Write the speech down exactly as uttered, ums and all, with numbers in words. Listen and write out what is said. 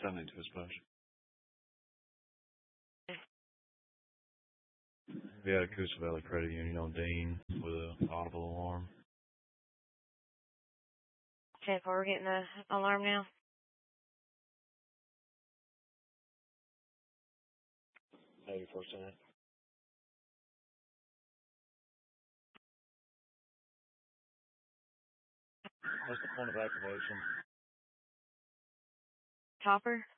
seventy to dispatch. We had a Coosa Valley Credit Union on Dean with an audible alarm. ten four, we're getting the alarm now. eighty-four cent. What's the point of activation? Topper?